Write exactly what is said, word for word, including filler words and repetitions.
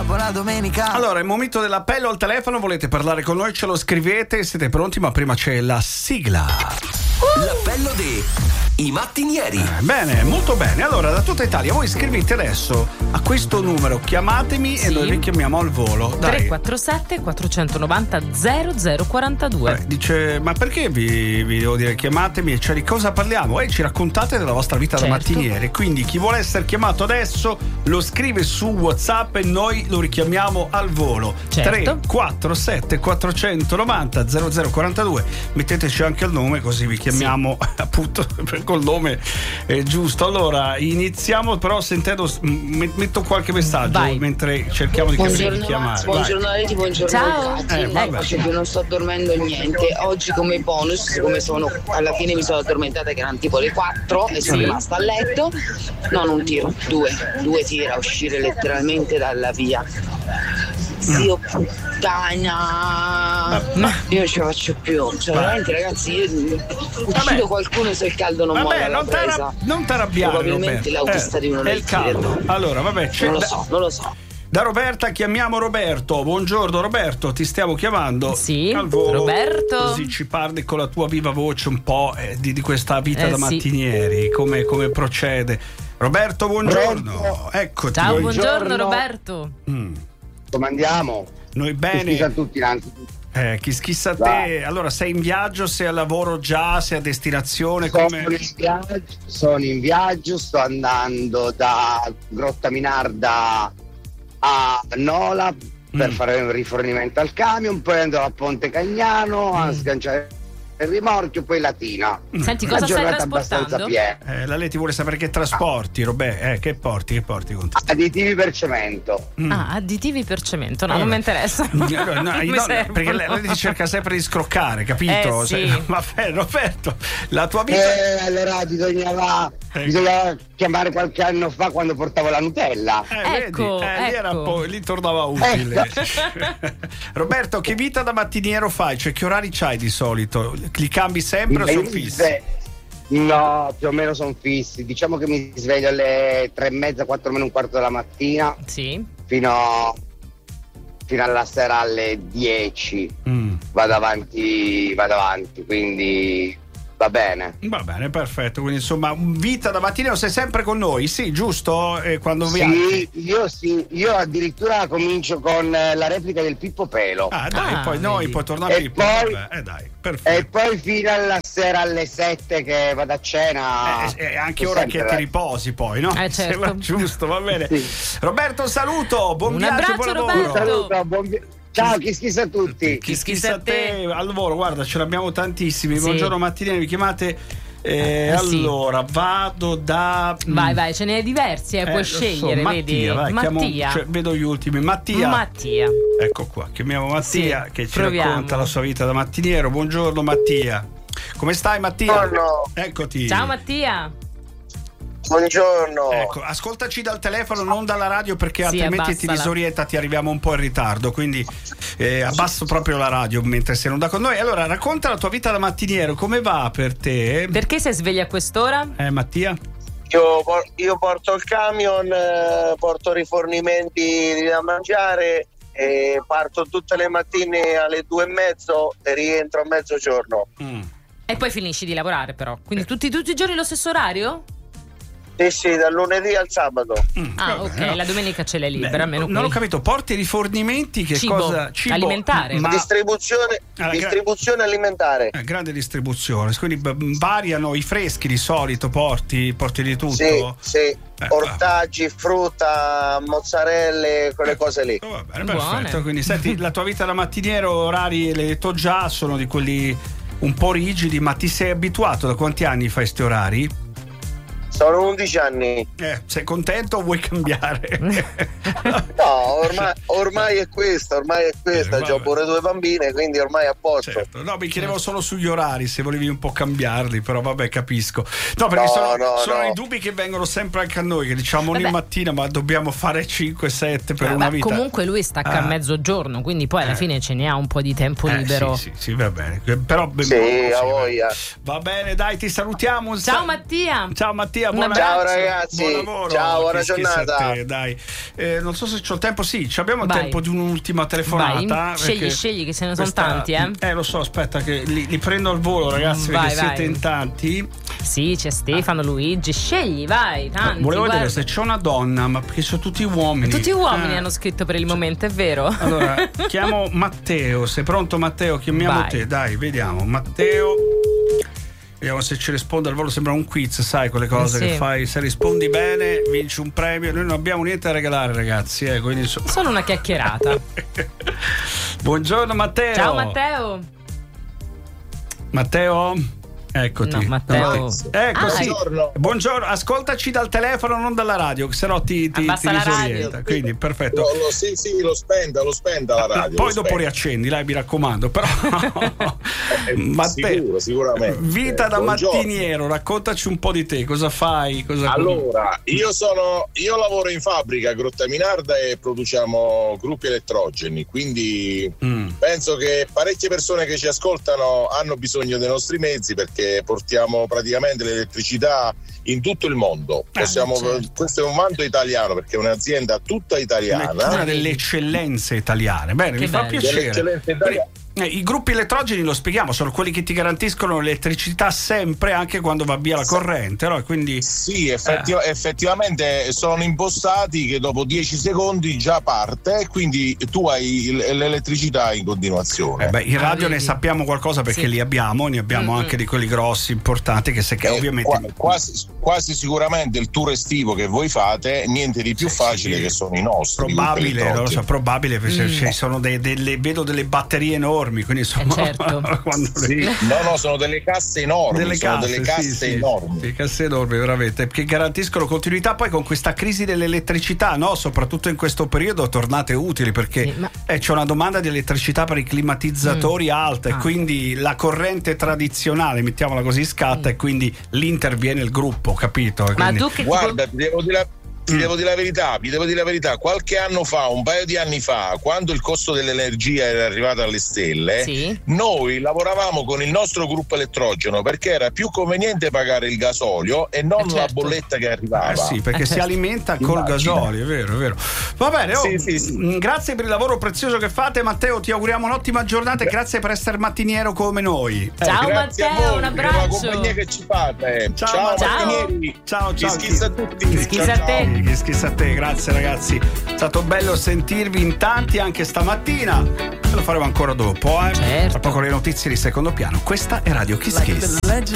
buona domenica. Allora, è il momento dell'appello al telefono, volete parlare con noi, ce lo scrivete, siete pronti, ma prima c'è la sigla. L'appello di I Mattinieri. Eh, bene, molto bene. Allora, da tutta Italia, voi scrivete adesso a questo numero, chiamatemi sì. e noi vi chiamiamo al volo. Dai. tre quattro sette quattro nove zero zero zero quattro due. Eh, dice, ma perché vi, vi devo dire chiamatemi? Cioè, di cosa parliamo? E eh, ci raccontate della vostra vita certo. da mattiniere. Quindi chi vuole essere chiamato adesso lo scrive su WhatsApp e noi lo richiamiamo al volo. Certo. tre quattro sette quattro nove zero zero zero quattro due. Metteteci anche il nome così vi chiamiamo sì. appunto col nome eh, giusto. Allora iniziamo però sentendo, metto qualche messaggio Vai. mentre cerchiamo di capire buongiorno, di chiamare. Buongiorno a lei, buongiorno Ciao. Cazzi. Eh, Eccoci, io non sto dormendo niente. Oggi come bonus, siccome sono alla fine mi sono addormentata che erano tipo le quattro e sono sì. rimasta a letto. No, non tiro, due, due tira a uscire letteralmente dalla via. Zio puttana, ma io non ce la faccio più, cioè veramente ragazzi io uccido vabbè. qualcuno se il caldo non muore alla presa. Non t'arrabbiare, probabilmente Roberto. l'autista eh, di uno è dei il caldo. Allora vabbè c'è non lo da, so, non lo so. Da Roberta chiamiamo Roberto. Buongiorno Roberto, ti stiamo chiamando sì, al volo, Roberto, così ci parli con la tua viva voce un po' eh, di, di questa vita eh, da mattinieri, sì. come, come procede. Roberto, buongiorno. Pronto. Eccoti. Ciao, buongiorno, buongiorno Roberto. Mm. Come andiamo? Noi bene. Chissà tutti innanzitutto. Eh, chi schissa te? Allora, sei in viaggio, sei al lavoro già, sei a destinazione? Sono, come... in viaggio, sono in viaggio, sto andando da Grottaminarda a Nola per Mm. fare un rifornimento al camion, poi andrò a Ponte Cagnano a Mm. sganciare il rimorchio, poi Latina. Senti, Una cosa stai giornata abbastanza trasportando? piena. Eh, la Leti vuole sapere che trasporti, Roberto. Eh, che porti, che porti con te? Additivi per cemento. Mm. Ah, additivi per cemento, no, Eh, non mi interessa. No, no, no, Mi no, servono. perché lei, lei cerca sempre di scroccare, capito? Eh, sì. Cioè, vabbè, Roberto, la tua vita. Eh, allora bisognava, Eh. bisognava chiamare qualche anno fa quando portavo la Nutella. Eh, Ecco, vedi? Eh, lì, era ecco. un po', lì tornava utile. Roberto, che vita da mattiniero fai? Cioè, che orari c'hai di solito? Li cambi sempre o sono Mi fissi? sve- No, più o meno sono fissi. Diciamo che mi sveglio alle tre e mezza, quattro meno un quarto della mattina Sì. fino, fino alla sera alle dieci. Mm. Vado avanti, vado avanti, quindi va bene. Va bene, perfetto. Quindi insomma, vita da mattiniero, sei sempre con noi, sì, giusto? Eh, quando viaggi? Sì, io sì, io addirittura comincio con eh, la replica del Pippo Pelo. Ah, dai, Ah, poi noi vedi. poi tornare E qui. poi- Eh, dai, E perfetto. poi fino alla sera alle sette che vado a cena. Eh, eh, anche Sto ora sempre che ti là. riposi poi, no? Eh, certo. Sembra giusto, va bene. Sì. Roberto, saluto, buon Un viaggio, abbraccio, buon lavoro. Roberto. Saluto, buon vi- Ciao, chi schissa a tutti. Chi schissa schissa a te. te al lavoro, guarda, ce l'abbiamo tantissimi. Sì. Buongiorno mattinieri, vi chiamate. Eh, Eh, sì. allora, vado da. Vai, vai, ce ne diversi, eh, Eh, puoi lo so, scegliere, Mattia, vedi? vai, chiamo- Mattia. cioè, vedo gli ultimi. Mattia. Mattia. Ecco qua, chiamiamo Mattia Sì, che ci proviamo. racconta la sua vita da mattiniero. Buongiorno Mattia. Come stai Mattia? Buongiorno. Eccoti. Ciao Mattia. Buongiorno. Ecco, ascoltaci dal telefono, non dalla radio, perché Sì, altrimenti ti abbassala. disorienta, ti arriviamo un po' in ritardo. Quindi eh, abbasso proprio la radio mentre sei non da con noi. Allora, racconta la tua vita da mattiniero, come va per te? Perché sei sveglia a quest'ora? Eh, Mattia? Io, por- io porto il camion, eh, porto rifornimenti da mangiare e parto tutte le mattine alle due e mezzo e rientro a mezzogiorno. Mm. E poi finisci di lavorare però. Quindi tutti, tutti i giorni lo stesso orario? Sì, sì, dal lunedì al sabato. Mm, Ah, va ok, bene, no. la domenica ce l'hai Beh, libera, almeno non ho qui. capito, porti rifornimenti, che Cibo, cosa? alimentare. ma Distribuzione, Ah, gra- distribuzione alimentare. eh, grande distribuzione, quindi b- variano i freschi di solito, porti, porti di tutto. Sì, sì. Eh, Ortaggi, frutta, mozzarelle, quelle cose lì. Oh, va bene, Buone. perfetto. Quindi senti, la tua vita da mattiniero, orari, l'hai detto già, sono di quelli un po' rigidi, ma ti sei abituato? Da quanti anni fai sti orari? Sono undici anni. Eh, sei contento o vuoi cambiare? No, ormai, ormai è questa, ormai è questa. Eh, Ho vabbè. pure due bambine, quindi ormai è a posto. Certo. No, mi chiedevo solo sugli orari, se volevi un po' cambiarli, però vabbè, capisco. No, perché No, sono, no, sono no. i dubbi che vengono sempre anche a noi, che diciamo ogni Vabbè. mattina, ma dobbiamo fare cinque sette per Eh, una ma vita. comunque lui stacca Ah. a mezzogiorno, quindi poi alla Eh. fine ce ne ha un po' di tempo Eh, libero. Sì, sì, sì, va bene. Però Sì, a voglia. va bene, dai, ti salutiamo. Ciao Mattia. Ciao Mattia. via. Un Buona, Ciao ragazzi, buon lavoro. ciao, buona Chi- chi giornata. sei te, dai. Eh, non so se c'ho il tempo, sì, ci abbiamo Vai. tempo di un'ultima telefonata. Vai, scegli, perché scegli, che ce ne sono questa- tanti, eh. Eh, lo so, aspetta che li, li prendo al volo, ragazzi, Vai, perché vai. siete in tanti. Sì, c'è Stefano, Luigi, scegli, vai, tanti. Volevo guarda. vedere se c'è una donna, ma perché sono tutti uomini. Tutti uomini Eh. hanno scritto per il momento, è vero? Allora, chiamo Matteo. Sei pronto, Matteo? Chiamiamo Vai. te, dai, vediamo. Matteo. Vediamo se ci risponde al volo. Sembra un quiz, sai, quelle cose Sì. che fai. Se rispondi bene, vinci un premio. Noi non abbiamo niente da regalare, ragazzi. Eh, quindi so- Sono una chiacchierata. Buongiorno, Matteo. Ciao Matteo. Matteo? Eccoti. No, Matteo. Ecco, Ah, sì. Buongiorno. Buongiorno, ascoltaci dal telefono, non dalla radio, se no ti, ti, Abbassa ti la radio. disorienta. Quindi, perfetto. Lo, lo- sì, sì, lo spenda, lo spenda la radio. Poi lo dopo spenda. riaccendi, dai, mi raccomando. Però, Eh, Matteo, sicuro, sicuramente. vita da Buongiorno. mattiniero, raccontaci un po' di te, cosa fai? Cosa... Allora, io sono io lavoro in fabbrica a Grottaminarda e produciamo gruppi elettrogeni, quindi Mm. penso che parecchie persone che ci ascoltano hanno bisogno dei nostri mezzi, perché portiamo praticamente l'elettricità in tutto il mondo. Ah, Possiamo, certo. questo è un vanto italiano, perché è un'azienda tutta italiana. Una delle eccellenze italiane. Bene, Che mi fa bello. piacere. Dell'eccellenza italiana. Eh, I gruppi elettrogeni, lo spieghiamo, sono quelli che ti garantiscono l'elettricità sempre, anche quando va via la corrente, no? Quindi Sì, effetti- effettivamente sono impostati che dopo dieci secondi già parte e quindi tu hai l- l'elettricità in continuazione. eh, beh, in Ah, radio ne vedi. sappiamo qualcosa perché Sì. li abbiamo, ne abbiamo Mm-mm. anche di quelli grossi, importanti, che se che Eh, ovviamente qua- quasi, quasi sicuramente il tour estivo che voi fate niente di più Sì, facile sì. che sono i nostri. probabile, gruppi non lo so, elettrogeni. probabile perché Mm. ci sono dei- delle, vedo delle batterie enormi, quindi insomma Eh, certo. quando le- Sì, no, no, sono delle casse enormi, delle sono casse, delle sì, casse sì, enormi. sì, casse enormi veramente, che garantiscono continuità. Poi con questa crisi dell'elettricità, no? Soprattutto in questo periodo, tornate utili perché Sì, ma- eh, c'è una domanda di elettricità per i climatizzatori alta, e Ah. quindi la corrente tradizionale, mettiamola così, scatta, e quindi lì interviene il gruppo, capito? E Ma quindi- tu che Guarda, ti devo dire la, ti Mm. devo dire la verità, vi devo dire la verità. Qualche anno fa, un paio di anni fa, quando il costo dell'energia era arrivato alle stelle, Sì. noi lavoravamo con il nostro gruppo elettrogeno perché era più conveniente pagare il gasolio e non Eh, certo. la bolletta che arrivava. Eh sì, perché Eh, si certo. alimenta col Immagina. gasolio, è vero, è vero. Va bene, oh, Sì, sì, sì. mh, grazie per il lavoro prezioso che fate, Matteo. Ti auguriamo un'ottima giornata e grazie per essere mattiniero come noi. Eh, Ciao Grazie a Matteo, voi un per la abbraccio. compagnia che ci fate. Ciao, Ciao, Matteo. mattinieri. Ciao, ciao. Chi schizza a tutti. schizza Ciao, a te. ciao. Che schizza a te, grazie ragazzi. È stato bello sentirvi in tanti anche stamattina. E lo faremo ancora dopo, eh. Certo. Tra poco le notizie di secondo piano. Questa è Radio Kiss Kiss.